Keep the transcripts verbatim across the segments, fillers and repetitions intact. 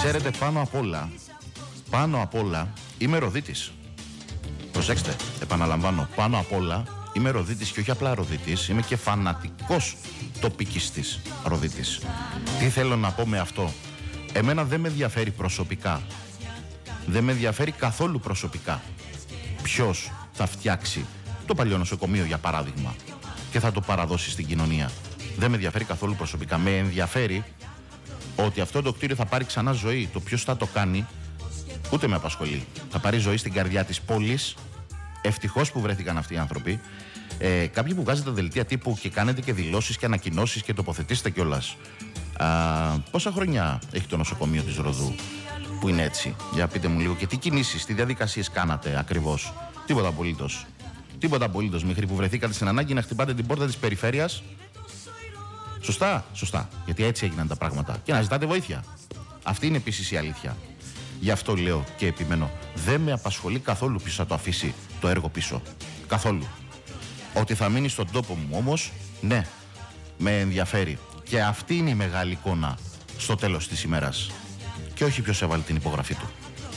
Ξέρετε, πάνω απ' όλα, πάνω απ' όλα είμαι Ροδίτης. Προσέξτε, επαναλαμβάνω, πάνω απ' όλα είμαι Ροδίτης και όχι απλά Ροδίτης, είμαι και φανατικός τοπικιστής Ροδίτης. Τι θέλω να πω με αυτό? Εμένα δεν με ενδιαφέρει προσωπικά, δεν με ενδιαφέρει καθόλου προσωπικά ποιος θα φτιάξει το παλιό νοσοκομείο, για παράδειγμα, και θα το παραδώσει στην κοινωνία. Δεν με ενδιαφέρει καθόλου προσωπικά. Με ενδιαφέρει ότι αυτό το κτίριο θα πάρει ξανά ζωή. Το ποιος θα το κάνει ούτε με απασχολεί. Θα πάρει ζωή στην καρδιά της πόλης. Ευτυχώς που βρέθηκαν αυτοί οι άνθρωποι. Ε, κάποιοι που βγάζετε δελτία τύπου και κάνετε και δηλώσεις και ανακοινώσεις και τοποθετήσετε κιόλας. Α, πόσα χρόνια έχει το νοσοκομείο της Ροδού που είναι έτσι? Για πείτε μου λίγο, και τι κινήσεις, τι διαδικασίες κάνατε ακριβώς? Τίποτα απολύτως. Τίποτα απολύτως, μέχρι που βρεθήκατε στην ανάγκη να χτυπάτε την πόρτα της περιφέρειας. Σωστά, σωστά. Γιατί έτσι έγιναν τα πράγματα. Και να ζητάτε βοήθεια. Αυτή είναι επίσης η αλήθεια. Γι' αυτό λέω και επιμένω. Δεν με απασχολεί καθόλου ποιος θα το αφήσει το έργο πίσω. Καθόλου. Ότι θα μείνει στον τόπο μου όμως, ναι, με ενδιαφέρει. Και αυτή είναι η μεγάλη εικόνα στο τέλος της ημέρας. Και όχι ποιος έβαλε την υπογραφή του.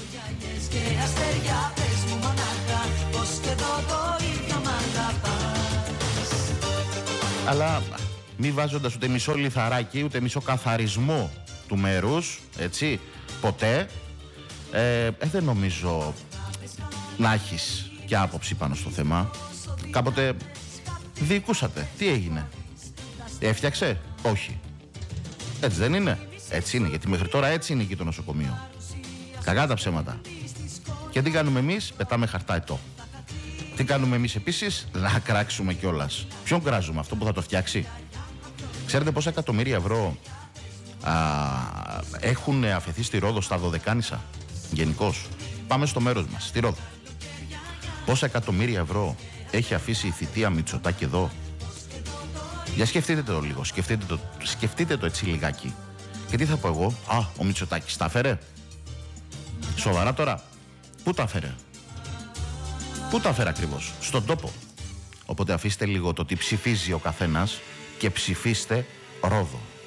Αλλά μη βάζοντας ούτε μισό λιθαράκι, ούτε μισό καθαρισμό του μέρους, έτσι, ποτέ, ε, ε, δεν νομίζω να έχεις και άποψη πάνω στο θέμα. Κάποτε διοικούσατε. Τι έγινε? Έφτιαξε? Όχι. Έτσι δεν είναι? Έτσι είναι, γιατί μέχρι τώρα έτσι είναι και το νοσοκομείο. Κακά τα ψέματα. Και τι κάνουμε εμείς? Πετάμε χαρτά ετώ. Τι κάνουμε εμείς επίσης? Να κράξουμε κιόλας. Ποιον κράζουμε? Αυτό που θα το φτιάξει? Ξέρετε πόσα εκατομμύρια ευρώ α, έχουν αφαιθεί στη Ρόδο, στα Δωδεκάνησα γενικώς? Πάμε στο μέρος μας, στη Ρόδο. Πόσα εκατομμύρια ευρώ έχει αφήσει η θητεία Μητσοτάκη εδώ? Για σκεφτείτε το λίγο, σκεφτείτε το, σκεφτείτε το έτσι λιγάκι. Και τι θα πω εγώ? Α, ο Μητσοτάκης τα έφερε? Σοβαρά τώρα? Πού τα έφερε? Πού τα έφερε ακριβώς? Στον τόπο. Οπότε αφήστε λίγο το τι ψηφίζει ο καθένας και ψηφίστε Ρόδο.